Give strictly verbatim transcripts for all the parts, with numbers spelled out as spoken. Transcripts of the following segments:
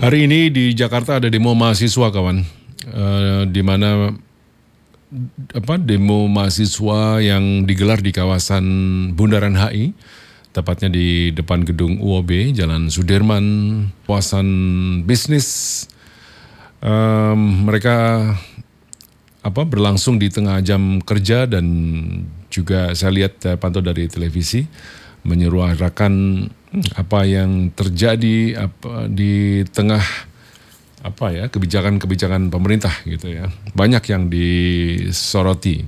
Hari ini di Jakarta ada demo mahasiswa, kawan, uh, di mana apa demo mahasiswa yang digelar di kawasan Bundaran H I, tepatnya di depan gedung U O B, Jalan Sudirman, kawasan bisnis. Um, mereka apa berlangsung di tengah jam kerja dan juga saya lihat saya pantau dari televisi menyuarakan apa yang terjadi apa di tengah apa ya kebijakan-kebijakan pemerintah gitu ya. Banyak yang disoroti.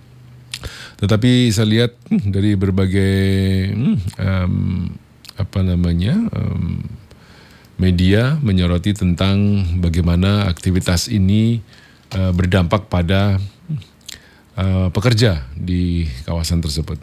Tetapi saya lihat hmm, dari berbagai hmm, um, apa namanya um, media menyoroti tentang bagaimana aktivitas ini uh, berdampak pada uh, pekerja di kawasan tersebut.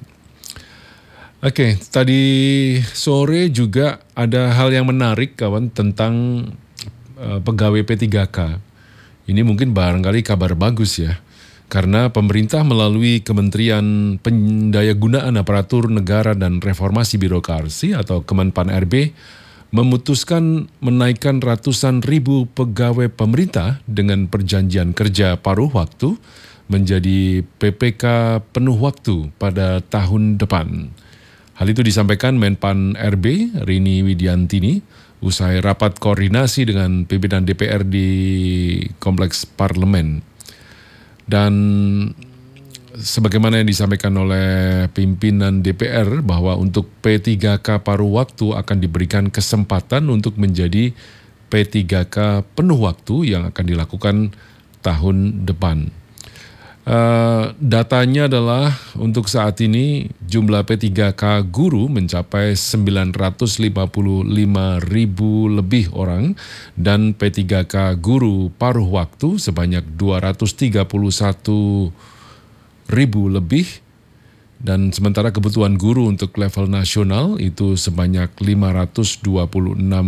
Oke, tadi sore juga ada hal yang menarik, kawan, tentang uh, pegawai P tiga K. Ini mungkin barangkali kabar bagus ya, karena pemerintah melalui Kementerian Pendayagunaan Aparatur Negara dan Reformasi Birokrasi atau Kemenpan R B memutuskan menaikkan ratusan ribu pegawai pemerintah dengan perjanjian kerja paruh waktu menjadi P P K penuh waktu pada tahun depan. Hal itu disampaikan Menpan R B, Rini Widiantini, usai rapat koordinasi dengan pimpinan D P R di Kompleks Parlemen. Dan sebagaimana yang disampaikan oleh pimpinan D P R bahwa untuk P tiga K paruh waktu akan diberikan kesempatan untuk menjadi P tiga K penuh waktu yang akan dilakukan tahun depan. Uh, datanya adalah untuk saat ini jumlah P tiga K guru mencapai sembilan ratus lima puluh lima ribu lebih orang dan P tiga K guru paruh waktu sebanyak dua ratus tiga puluh satu ribu lebih, dan sementara kebutuhan guru untuk level nasional itu sebanyak lima ratus dua puluh enam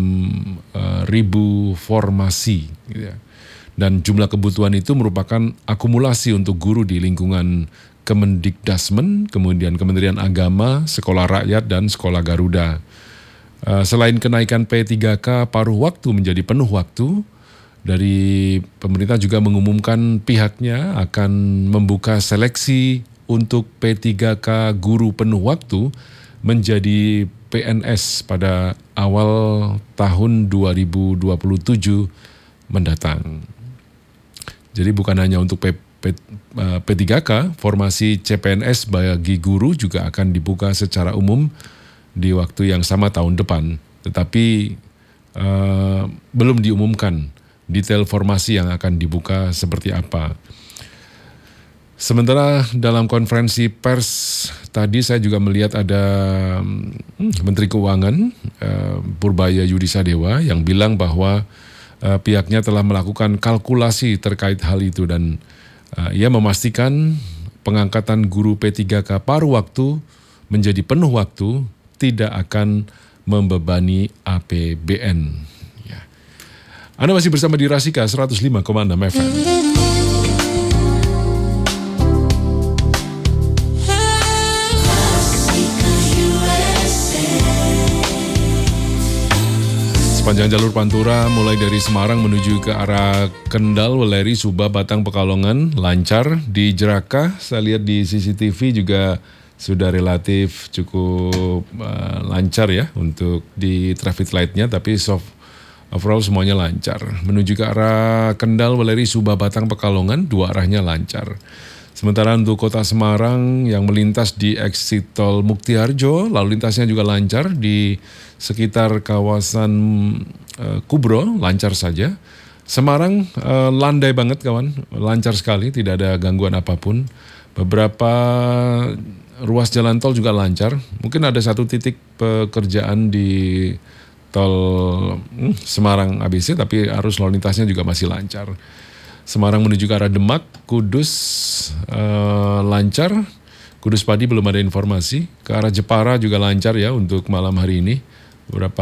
ribu formasi gitu ya. Dan jumlah kebutuhan itu merupakan akumulasi untuk guru di lingkungan Kemendikdasmen, kemudian Kementerian Agama, Sekolah Rakyat, dan Sekolah Garuda. Selain kenaikan P tiga K paruh waktu menjadi penuh waktu, dari pemerintah juga mengumumkan pihaknya akan membuka seleksi untuk P tiga K guru penuh waktu menjadi P N S pada awal tahun dua ribu dua puluh tujuh mendatang. Jadi bukan hanya untuk P, P, P tiga K, formasi C P N S bagi guru juga akan dibuka secara umum di waktu yang sama tahun depan. Tetapi uh, belum diumumkan detail formasi yang akan dibuka seperti apa. Sementara dalam konferensi pers tadi saya juga melihat ada hmm, Menteri Keuangan uh, Purbaya Yudisadewa yang bilang bahwa Uh, pihaknya telah melakukan kalkulasi terkait hal itu dan uh, ia memastikan pengangkatan guru P tiga K paruh waktu menjadi penuh waktu tidak akan membebani A P B N. Ya. Anda masih bersama di Rasika seratus lima koma enam F M. Sepanjang jalur Pantura mulai dari Semarang menuju ke arah Kendal, Weleri, Subah, Batang, Pekalongan lancar. Di Jerakah saya lihat di C C T V juga sudah relatif cukup uh, lancar ya untuk di traffic light-nya, tapi soft overall semuanya lancar. Menuju ke arah Kendal, Weleri, Subah, Batang, Pekalongan dua arahnya lancar. Sementara untuk kota Semarang yang melintas di exit tol Muktiharjo, lalu lintasnya juga lancar di sekitar kawasan uh, Kubro, lancar saja. Semarang uh, landai banget, kawan, lancar sekali, tidak ada gangguan apapun. Beberapa ruas jalan tol juga lancar. Mungkin ada satu titik pekerjaan di tol hmm, Semarang A B C, tapi arus lalu lintasnya juga masih lancar. Semarang menuju ke arah Demak, Kudus uh, lancar. Kudus Padi belum ada informasi. Ke arah Jepara juga lancar ya untuk malam hari ini. Beberapa